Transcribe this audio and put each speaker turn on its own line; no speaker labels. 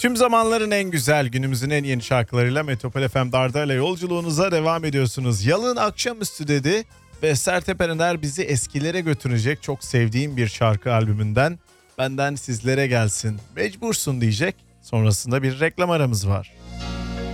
Tüm zamanların en güzel, günümüzün en yeni şarkılarıyla Metropol FM Darda ile yolculuğunuza devam ediyorsunuz. Yalın Akşamüstü dedi ve Sertab Erener bizi eskilere götürecek çok sevdiğim bir şarkı albümünden Benden Sizlere Gelsin, Mecbursun diyecek. Sonrasında bir reklam aramız var.